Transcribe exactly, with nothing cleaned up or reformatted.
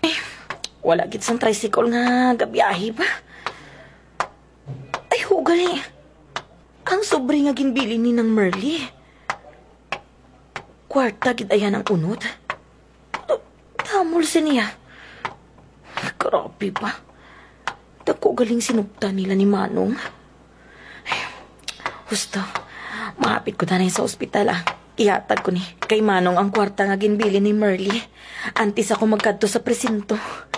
Wala gid sang tricycle nga gabiyahe ba? Ay, hugali. Ang sobre nga ginbili ni ng Merly. Kwarta gid ayan ang unod. Tamol siya. Grabe ba? Dako galing sinugta nila ni Manong. Ay, husto. Mahapit ko tanay sa ospital ah. Ihatag ko ni kay Manong ang kwarta nga ginbili ni Merly. Antes ako magkadto sa presinto.